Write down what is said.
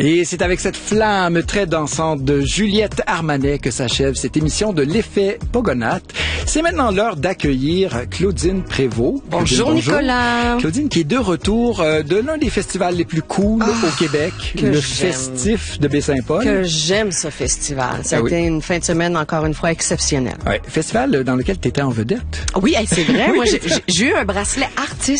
Et c'est avec cette flamme très dansante de Juliette Armanet que s'achève cette émission de l'Effet Pogonates. C'est maintenant l'heure d'accueillir Claudine Prévost. Bonjour, Claudine, Nicolas. Claudine qui est de retour de l'un des festivals les plus cool au Québec, le Festif de Baie-Saint-Paul. Que j'aime ce festival. Ça a été une fin de semaine encore une fois exceptionnelle. Ouais, festival dans lequel tu étais en vedette. Oui, c'est vrai. Moi, j'ai eu un bracelet artiste